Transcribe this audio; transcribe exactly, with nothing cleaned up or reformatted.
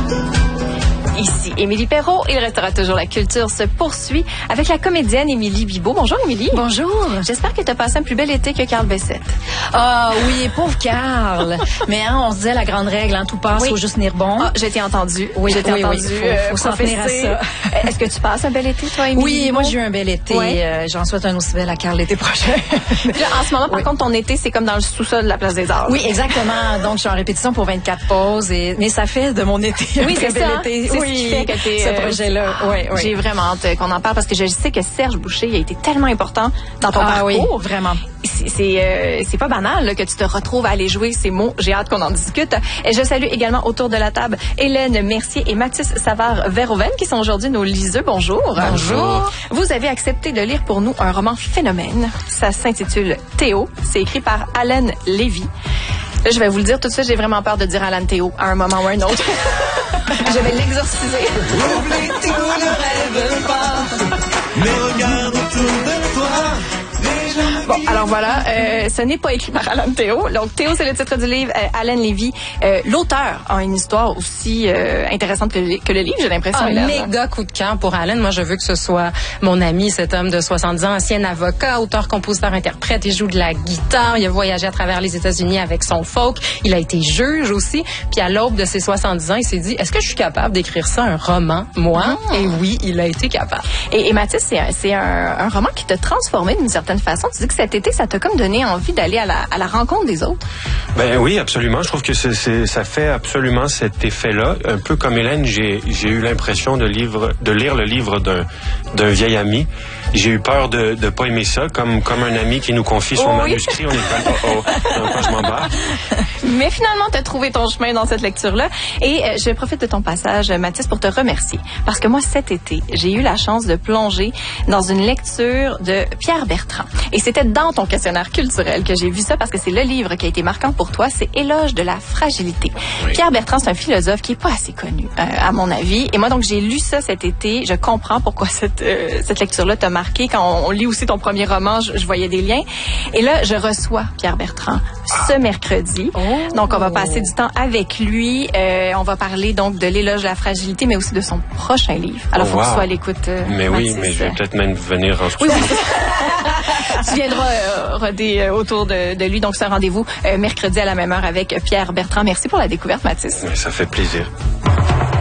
Ici Émilie Perrault. Il restera toujours la culture se poursuit avec la comédienne Émilie Bibeau. Bonjour Émilie. Bonjour. J'espère que tu as passé un plus bel été que Carl Bessette. Ah oui, pauvre Carl. Mais hein, on se disait la grande règle, hein, tout passe, il oui. faut juste tenir bon. Ah, j'ai été entendue. Oui, j'ai été oui, entendue. Il faut, faut s'en tenir à ça. Est-ce que tu passes un bel été, toi, Émilie? Oui, moi j'ai eu un bel été. Ouais. Euh, J'en souhaite un aussi bel à Carl l'été prochain. Là, en ce moment, par oui. contre, ton été, c'est comme dans le sous-sol de la Place des Arts. Oui, exactement. Donc, je suis en répétition pour vingt-quatre pauses. Et... Mais ça fait de mon été oui, un très bel ça. été. C'est oui, ce qui fait que t'es... ce projet-là. Ah, oui, oui. J'ai vraiment hâte qu'on en parle parce que je sais que Serge Boucher a été tellement important dans ton ah, parcours. Oui, vraiment. C'est euh, c'est pas banal là, que tu te retrouves à aller jouer ces mots. J'ai hâte qu'on en discute. Et je salue également autour de la table Hélène Mercier et Mathis Savard-Verhoeven qui sont aujourd'hui nos liseux. Bonjour. Bonjour. Vous avez accepté de lire pour nous un roman phénomène. Ça s'intitule Théo. C'est écrit par Alan Lévy. Là, je vais vous le dire tout de suite, j'ai vraiment peur de dire Alan Théo à un moment ou à un autre. Je vais l'exorciser. Oublie tout, ne rêve pas, mais regarde autour de toi. Bon, alors voilà, euh, ce n'est pas écrit par Alan Théo. Donc, Théo, c'est le titre du livre. Euh, Alan Lévy, euh, l'auteur, a une histoire aussi euh, intéressante que le, que le livre, j'ai l'impression. Un ah, méga coup de cœur pour Alan. Moi, je veux que ce soit mon ami, cet homme de soixante-dix ans, ancien avocat, auteur, compositeur, interprète. Il joue de la guitare. Il a voyagé à travers les États-Unis avec son folk. Il a été juge aussi. Puis à l'aube de ses soixante-dix ans, il s'est dit, est-ce que je suis capable d'écrire ça, un roman, moi? Ah. Et oui, il a été capable. Et, et Mathis, c'est un, c'est un, un roman qui t'a transformé d'une certaine façon. Tu dis que cet été, ça t'a comme donné envie d'aller à la, à la rencontre des autres. Ben oui, absolument. Je trouve que c'est, c'est, ça fait absolument cet effet-là. Un peu comme Hélène, j'ai, j'ai eu l'impression de, livre, de lire le livre d'un, d'un vieil ami. J'ai eu peur de ne pas aimer ça, comme, comme un ami qui nous confie son oh, manuscrit. Oui. On est pas, oh, oh, non, pas, je m'en bats. Mais finalement, tu as trouvé ton chemin dans cette lecture-là. Et euh, je profite de ton passage, Mathis, pour te remercier. Parce que moi, cet été, j'ai eu la chance de plonger dans une lecture de Pierre Bertrand. Et c'était dans ton questionnaire culturel que j'ai vu ça, parce que c'est le livre qui a été marquant pour toi. C'est Éloge de la fragilité. Oui. Pierre Bertrand, c'est un philosophe qui est pas assez connu, euh, à mon avis. Et moi, donc, j'ai lu ça cet été. Je comprends pourquoi cette, euh, cette lecture-là t'a marqué. Quand on, on lit aussi ton premier roman, je, je voyais des liens. Et là, je reçois Pierre Bertrand ce mercredi. Oh. Donc, on va passer du temps avec lui. Euh, on va parler donc de l'éloge de la fragilité, mais aussi de son prochain livre. Alors, il oh, faut wow. que tu sois à l'écoute. Euh, mais Mathis. Oui, mais je vais peut-être même venir en studio. Oui, oui. Tu viendras euh, roder euh, autour de, de lui. Donc, c'est un rendez-vous euh, mercredi à la même heure avec Pierre Bertrand. Merci pour la découverte, Mathis. Mais ça fait plaisir.